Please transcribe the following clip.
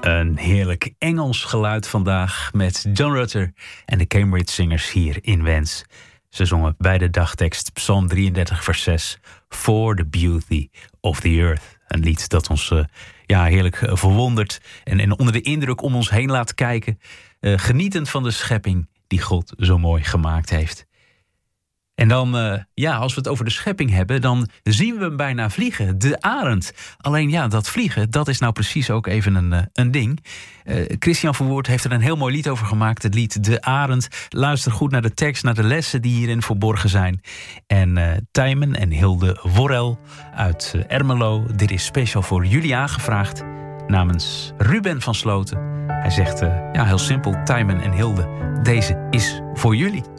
Een heerlijk Engels geluid vandaag met John Rutter en de Cambridge Singers hier in Wens. Ze zongen bij de dagtekst Psalm 33 vers 6 For the Beauty of the Earth. Een lied dat ons heerlijk verwondert en onder de indruk om ons heen laat kijken. Genietend van de schepping die God zo mooi gemaakt heeft. En dan, als we het over de schepping hebben, dan zien we hem bijna vliegen. De arend. Alleen dat vliegen, dat is nou precies ook even een ding. Christian Verwoerd heeft er een heel mooi lied over gemaakt. Het lied De Arend. Luister goed naar de tekst, naar de lessen die hierin verborgen zijn. En Tijmen en Hilde Worrel uit Ermelo. Dit is speciaal voor jullie aangevraagd. Namens Ruben van Sloten. Hij zegt heel simpel, Tijmen en Hilde, deze is voor jullie.